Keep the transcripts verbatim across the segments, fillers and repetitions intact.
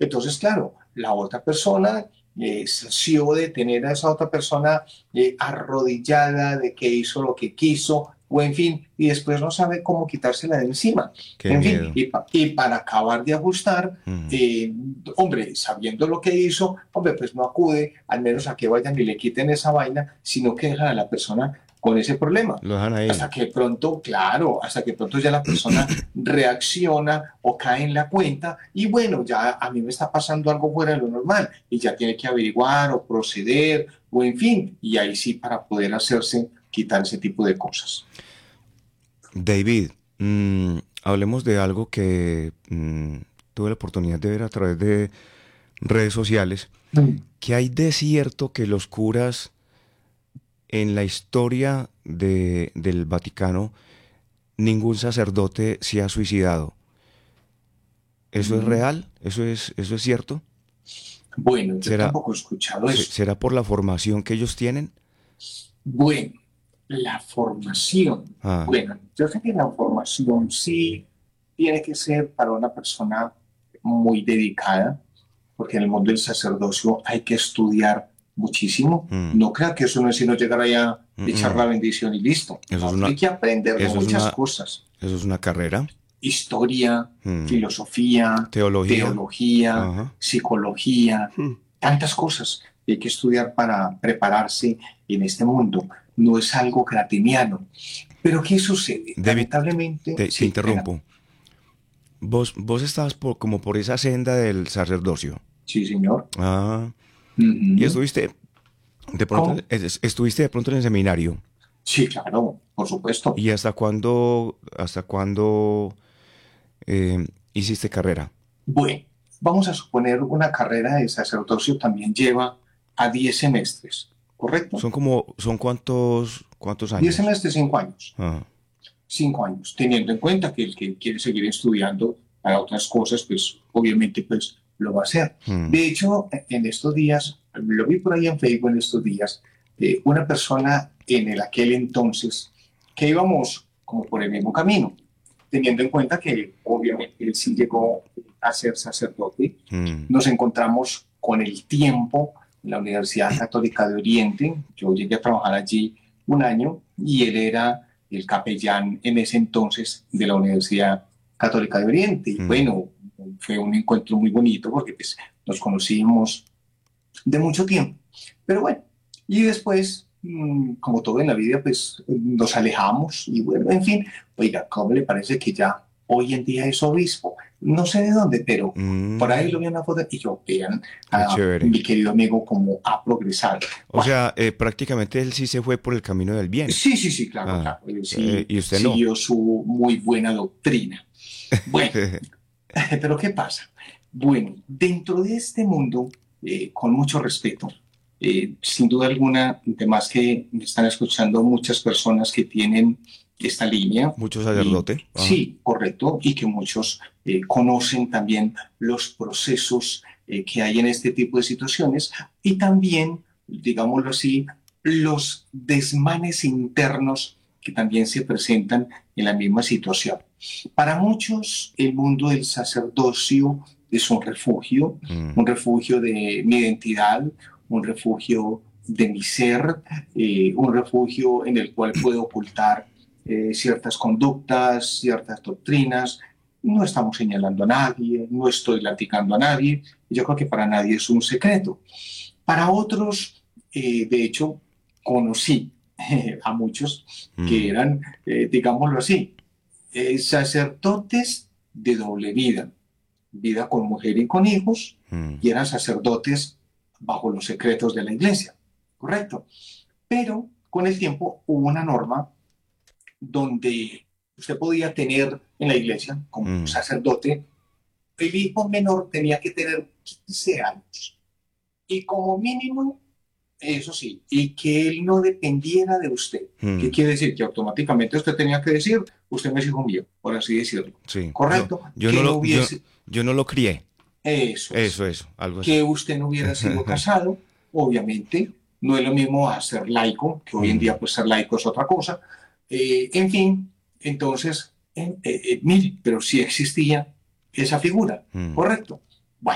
Entonces, claro, la otra persona eh, sació de tener a esa otra persona eh, arrodillada, de que hizo lo que quiso, o en fin, y después no sabe cómo quitársela de encima. Qué En fin, miedo. y, pa- y para acabar de ajustar, Mm. eh, hombre, sabiendo lo que hizo, hombre, pues no acude al menos a que vayan y le quiten esa vaina, sino que dejan a la persona con ese problema. Lo dejan ahí. Hasta que pronto, claro, hasta que pronto ya la persona reacciona o cae en la cuenta y bueno, ya a mí me está pasando algo fuera de lo normal y ya tiene que averiguar o proceder o en fin, y ahí sí para poder hacerse quitar ese tipo de cosas. David, mm, hablemos de algo que mm, tuve la oportunidad de ver a través de redes sociales. Mm. ¿Qué hay de cierto que los curas en la historia de, del Vaticano, ningún sacerdote se ha suicidado? ¿Eso es Mm. real? ¿Eso es, eso es cierto? Bueno, yo ¿Será, tampoco he escuchado se- eso. será por la formación que ellos tienen? Bueno, la formación. Ah, Bueno, yo sé que la formación sí tiene que ser para una persona muy dedicada, porque en el mundo del sacerdocio hay que estudiar muchísimo. mm, No creo que eso no es sino llegar allá, mm, echar la mm. bendición y listo. Eso es No, una, hay que aprender de eso es muchas una, cosas. eso es una carrera. Historia, Mm. filosofía, Teología. teología, Ajá. psicología, Mm. tantas cosas que hay que estudiar para prepararse en este mundo. No es algo gratiniano. Pero ¿qué sucede? David, Lamentablemente, te, te sí, adelante. interrumpo. Vos, vos estabas por, como por esa senda del sacerdocio. Sí, señor. Ah, y Ujú. estuviste de pronto, ¿Cómo? es- estuviste de pronto en el seminario. Sí, claro, por supuesto. ¿Y hasta cuándo, hasta cuándo eh, hiciste carrera? Bueno, vamos a suponer una carrera de sacerdocio también lleva a diez semestres, ¿correcto? Son como, son cuántos, cuántos Diez años. semestres, cinco años. Ah, Cinco años, teniendo en cuenta que el que quiere seguir estudiando para otras cosas, pues obviamente pues lo va a hacer. mm, De hecho, en estos días, lo vi por ahí en Facebook en estos días, eh, una persona en el aquel entonces que íbamos como por el mismo camino, teniendo en cuenta que obviamente él sí llegó a ser sacerdote. mm, Nos encontramos con el tiempo en la Universidad Católica de Oriente. Yo llegué a trabajar allí un año y él era el capellán en ese entonces de la Universidad Católica de Oriente. Y mm. bueno, fue un encuentro muy bonito porque pues, nos conocimos de mucho tiempo. Pero bueno, y después, mmm, como todo en la vida, pues nos alejamos y bueno, en fin, oiga, ¿cómo le parece que ya hoy en día es obispo? No sé de dónde, pero por ahí lo Mm, vi en una foto y yo, vean qué a chévere. mi querido amigo como ha progresado. O Bueno, sea, eh, prácticamente él sí se fue por el camino del bien. sí, sí, sí, claro, Ah, claro. Él eh, sí y usted no. siguió su muy buena doctrina. Bueno, pero ¿qué pasa? Bueno, dentro de este mundo, eh, con mucho respeto, eh, sin duda alguna, además que me están escuchando muchas personas que tienen esta línea, Mucho y sacerdote. Ah, sí, correcto, y que muchos eh, conocen también los procesos eh, que hay en este tipo de situaciones y también, digámoslo así, los desmanes internos que también se presentan en la misma situación. Para muchos, el mundo del sacerdocio es un refugio, mm, un refugio de mi identidad, un refugio de mi ser, eh, un refugio en el cual puedo ocultar eh, ciertas conductas, ciertas doctrinas. No estamos señalando a nadie, no estoy latigando a nadie. Yo creo que para nadie es un secreto. Para otros, eh, de hecho, conocí eh, a muchos que mm, eran, eh, digámoslo así, eh, sacerdotes de doble vida, vida con mujer y con hijos, mm, y eran sacerdotes bajo los secretos de la iglesia, ¿correcto? Pero con el tiempo hubo una norma donde usted podía tener en la iglesia como mm, sacerdote, el hijo menor tenía que tener quince años y como mínimo, eso sí, y que él no dependiera de usted. ¿Qué mm. quiere decir? Que automáticamente usted tenía que decir, usted no es hijo mío, por así decirlo. Sí. Yo, ¿Correcto? yo no Que no lo, yo, hubiese, yo no lo crié. eso Eso, es, eso, algo así. que usted no hubiera sido casado, obviamente, no es lo mismo a ser laico, que hoy en Mm, día pues ser laico es otra cosa. Eh, en fin, entonces, eh, eh, eh, mire, pero sí existía esa figura, mm. ¿correcto? Bueno,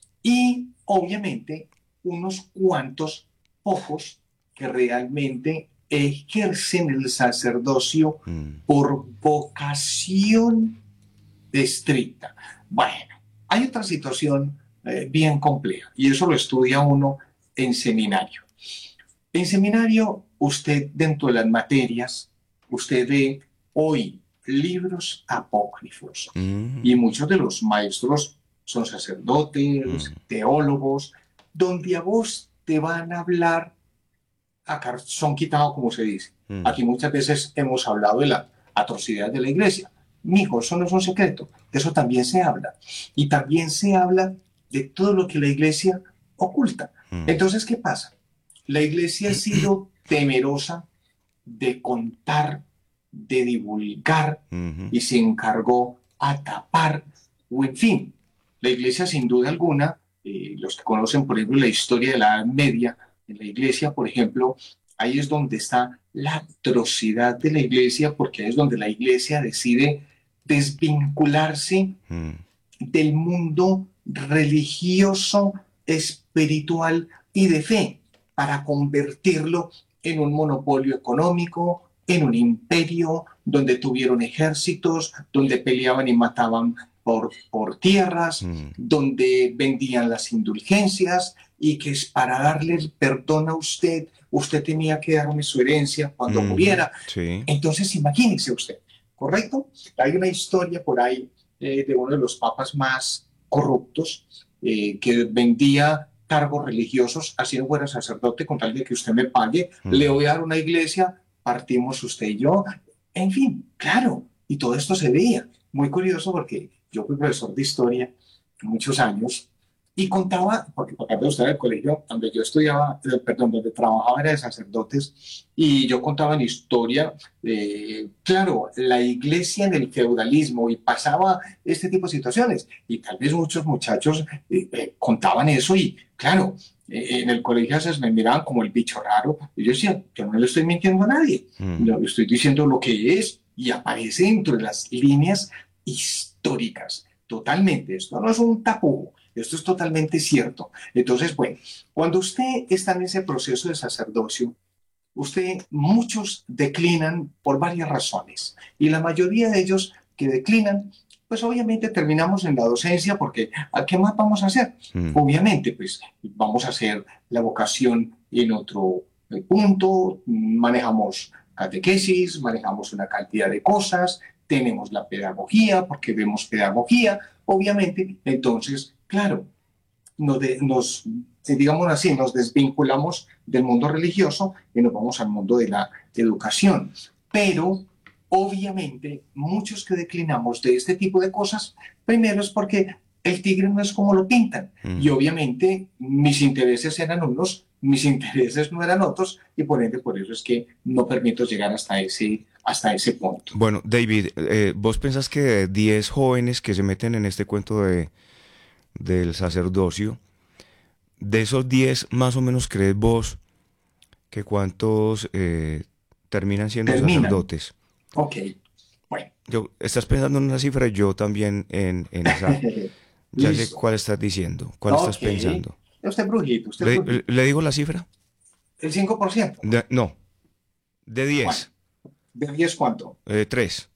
y obviamente unos cuantos pocos que realmente ejercen el sacerdocio Mm. por vocación estricta. Bueno, hay otra situación eh, bien compleja y eso lo estudia uno en seminario. En seminario, usted dentro de las materias, usted ve hoy libros apócrifos Mm. y muchos de los maestros son Mm. sacerdotes, teólogos, donde a vos te van a hablar a son quitado, como se dice. Mm. Aquí muchas veces hemos hablado de la atrocidad de la iglesia. Mijo, eso no es un secreto, de eso también se habla. Y también se habla de todo lo que la iglesia oculta. Mm. Entonces, ¿qué pasa? La iglesia ha sido temerosa de contar, de divulgar, Mhm. y se encargó a tapar, o en fin, la iglesia sin duda alguna, eh, los que conocen, por ejemplo, la historia de la Edad Media, en la iglesia, por ejemplo, ahí es donde está la atrocidad de la iglesia, porque ahí es donde la iglesia decide desvincularse Mm. del mundo religioso, espiritual y de fe para convertirlo en un monopolio económico, en un imperio donde tuvieron ejércitos, donde peleaban y mataban por, por tierras, Mm. donde vendían las indulgencias y que es para darle el perdón a usted, usted tenía que darme su herencia cuando Mhm. muriera. Sí. Entonces, imagínese usted, ¿correcto? Hay una historia por ahí eh, de uno de los papas más corruptos eh, que vendía cargos religiosos, así no fuera sacerdote, con tal de que usted me pague, le Mm. voy a dar una iglesia, partimos usted y yo. En fin, claro, y todo esto se veía. Muy curioso porque yo fui profesor de historia muchos años y contaba, porque por parte de usted el colegio donde yo estudiaba, eh, perdón, donde trabajaba era de sacerdotes, y yo contaba en historia, eh, claro, la iglesia en el feudalismo y pasaba este tipo de situaciones. Y tal vez muchos muchachos eh, eh, contaban eso y, claro, eh, en el colegio se me miraban como el bicho raro. Y yo decía, yo no le estoy mintiendo a nadie, Mm. yo estoy diciendo lo que es y aparece dentro de las líneas históricas. Totalmente, esto no es un tapujo, esto es totalmente cierto. Entonces, bueno, cuando usted está en ese proceso de sacerdocio, usted, muchos declinan por varias razones y la mayoría de ellos que declinan, pues obviamente terminamos en la docencia porque ¿a qué más vamos a hacer? Mm. Obviamente, pues vamos a hacer la vocación en otro eh, punto, manejamos catequesis, manejamos una cantidad de cosas, tenemos la pedagogía porque vemos pedagogía, obviamente, entonces, claro, nos, de, nos digamos así, nos desvinculamos del mundo religioso y nos vamos al mundo de la educación. Pero, obviamente, muchos que declinamos de este tipo de cosas, primero es porque el tigre no es como lo pintan. Y Mm. obviamente mis intereses eran unos, mis intereses no eran otros, y por ende, por eso es que no permito llegar hasta ese, hasta ese punto. Bueno, David, eh, ¿vos pensás que de diez jóvenes que se meten en este cuento de, del sacerdocio, de esos diez más o menos crees vos que cuántos eh, terminan siendo Terminan. sacerdotes? Ok, bueno. Yo, estás pensando en una cifra, yo también en, en esa. Ya sé Listo. cuál estás diciendo, cuál estás Ok. pensando. Usted es brujito, usted es ¿Le, brujito. le digo la cifra? El cinco por ciento. De- no, de Bueno, diez, ¿de diez cuánto? eh, tres.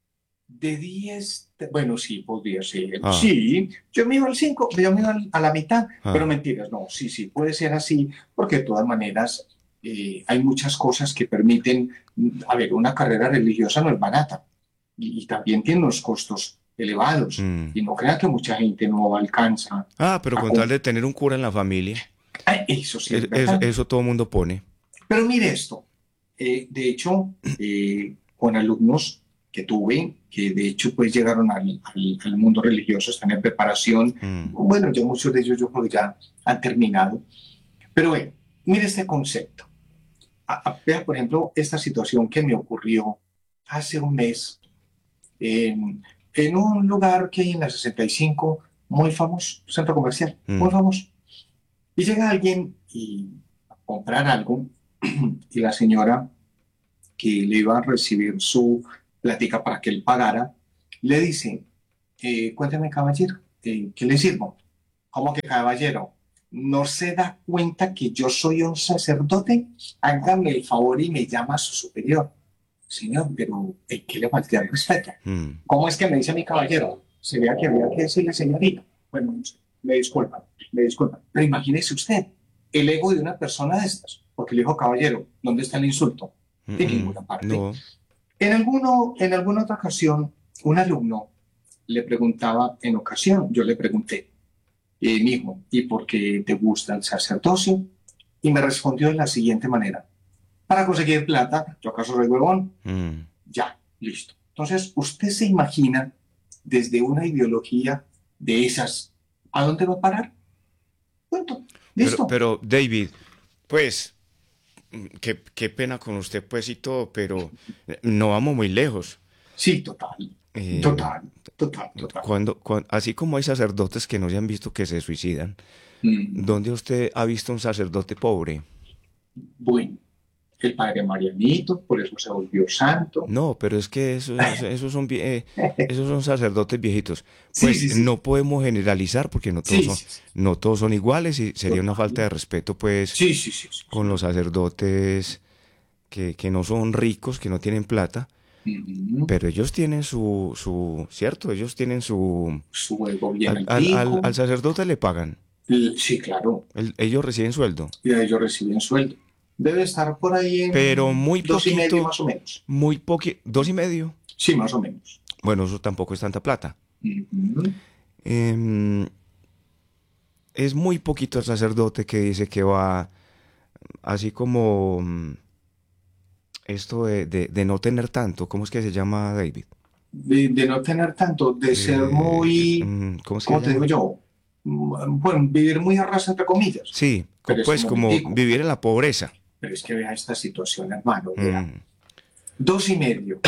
De diez, de- bueno, sí, podría ser. Ah, Sí, yo me iba al cinco, yo me iba al- a la mitad, pero ah. mentiras, no, sí, sí, puede ser así, porque de todas maneras eh, hay muchas cosas que permiten, a ver, una carrera religiosa no es barata y, y también tiene unos costos elevados. Mm. Y no crea que mucha gente no alcanza Ah, pero a... con tal de tener un cura en la familia, Ah, eso sí es es- es- verdad. eso todo mundo pone. Pero mire esto, eh, de hecho, eh, con alumnos que tuve, que de hecho pues llegaron al, al, al mundo religioso, están en preparación, Mm. bueno, ya muchos de ellos yo creo que ya han terminado, pero bueno, mire este concepto. A, a, vea, por ejemplo, esta situación que me ocurrió hace un mes en, en un lugar que hay en la sesenta y cinco, muy famoso, centro comercial, muy Mm. famoso. Y llega alguien y a comprar algo y la señora que le iba a recibir su plática para que él pagara, le dice, eh, cuéntame caballero, eh, ¿qué le sirvo? ¿Cómo que caballero? ¿No se da cuenta que yo soy un sacerdote? Hágame el favor y me llama a su superior. Señor, pero ¿en qué le falté al respeto? Mm. ¿Cómo es que me dice mi caballero? Se vea que había que decirle señorita. Bueno, no sé, me disculpan, me disculpan. Pero imagínese usted el ego de una persona de estas. Porque le dijo caballero, ¿dónde está el insulto? De ninguna parte. No. En, alguno, en alguna otra ocasión, un alumno le preguntaba en ocasión, yo le pregunté, eh, mi hijo, ¿y por qué te gusta el sacerdocio? Y me respondió de la siguiente manera: para conseguir plata, ¿yo acaso soy huevón? Mm. Ya, listo. Entonces, ¿usted se imagina desde una ideología de esas a dónde va a parar? Punto. Listo. Pero, pero David, pues, qué, qué pena con usted, pues, y todo, pero no vamos muy lejos. Sí, total. Eh, Total, total, total. Cuando, cuan- así como hay sacerdotes que no se han visto que se suicidan, Mm, ¿dónde usted ha visto un sacerdote pobre? Bueno, el padre Marianito, por eso se volvió santo. No, pero es que eso- eso- esos son, vie- eh, esos son sacerdotes viejitos. Sí, Pues sí, sí. no podemos generalizar porque no todos Sí, son, sí, sí. no todos son iguales y sería una Total. falta de respeto, pues, Sí, sí, sí, sí. con los sacerdotes que, que no son ricos, que no tienen plata, Ujú. pero ellos tienen su, su, cierto, ellos tienen su, Su ego bien al, al, al- altico. al sacerdote le pagan, L- Sí, claro. el- ellos reciben sueldo, Y de ellos reciben sueldo. Debe estar por ahí en pero muy dos y medio poquito, más o menos. muy poquito, dos y medio. Sí, más o menos. Bueno, eso tampoco es tanta plata. Ujú. Em, es muy poquito el sacerdote que dice que va, así como mm, esto de, de- de no tener tanto, ¿cómo es que se llama, David? De, de no tener tanto, de ser Eh, muy, mm, ¿cómo es que ¿cómo se te digo llama? yo? Mm, Bueno, vivir muy a ras entre comillas. Sí, co- Pero es pues un como momentico. vivir en la pobreza. Pero es que vea esta situación, hermano. Vea. Mm, Dos y medio.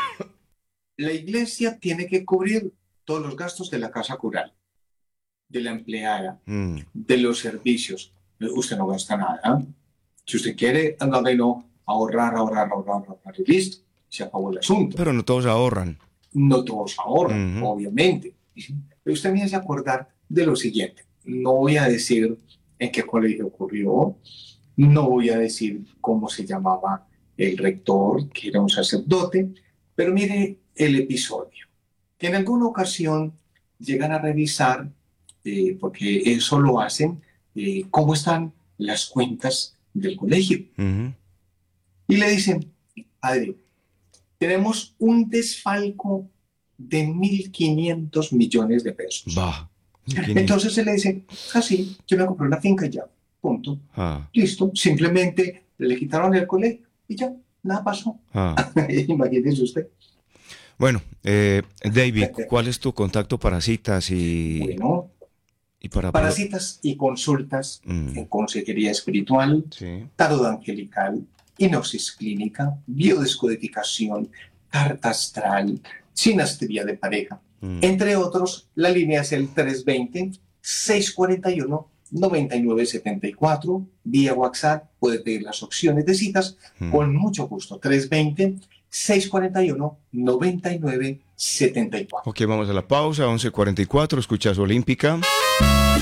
La iglesia tiene que cubrir todos los gastos de la casa cural, de la empleada, mm. de los servicios. Usted no gasta nada. Si usted quiere, anda y no ahorrar, ahorrar, ahorrar, ahorrar y listo. Se acabó el asunto. Pero no todos ahorran. No todos ahorran, Ujú. obviamente. Pero usted me hace acordar de lo siguiente. No voy a decir en qué colegio ocurrió, no voy a decir cómo se llamaba el rector, que era un sacerdote, pero mire el episodio. Que en alguna ocasión llegan a revisar, eh, porque eso lo hacen, eh, cómo están las cuentas del colegio. Ujú. Y le dicen, padre, tenemos un desfalco de mil quinientos millones de pesos. Va. quinientos. Entonces se le dice, así, yo me compré una finca y ya, punto. Ah, Listo, simplemente le quitaron el colegio y ya, nada pasó. ah. Imagínese usted. Bueno, eh, David, ¿cuál es tu contacto para citas y, Bueno, y para... para poder- citas y consultas Mm, en consejería espiritual, sí. tarot angelical, hipnosis clínica, biodescodificación, carta astral, sinastría de pareja. Mm. Entre otros, la línea es el tres dos cero, seis cuatro uno, nueve nueve siete cuatro. Vía WhatsApp puede pedir las opciones de citas Mm. con mucho gusto. tres dos cero, seis cuatro uno, nueve nueve siete cuatro. Ok, vamos a la pausa, once cuarenta y cuatro, escuchas Olímpica.